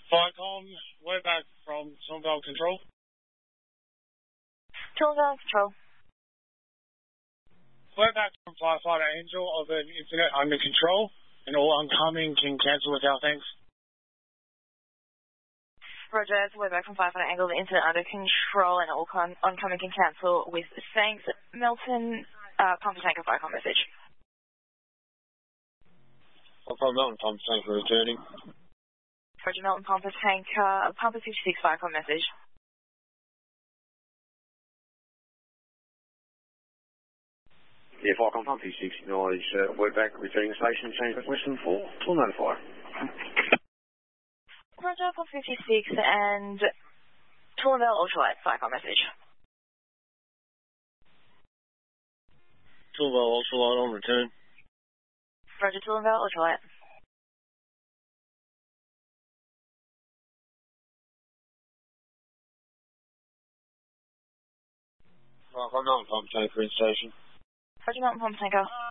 Vicom, we're back from Toowoomba Control. Toowoomba Control. We're back from Firefighter Angel of an incident under control, and all oncoming can cancel without thanks. Roger, we're back from Firefighter Angel of the incident under control, and all oncoming can cancel with thanks. Melton, pumper tanker Vicom message. From Melton, pumper tanker returning. Roger, Melton, pumper tanker, pumper 56 Vicom message. Yeah, Vicom pump 56, acknowledge, we're back returning station, change Western 4, we'll notify. Roger, pump 56 and Toowoomba Ultralight Vicom message. Toowoomba Ultralight on return. Roger, Toowoomba Ultralight. From Melton, pumper tanker in station. Roger, Melton, pumper tanker.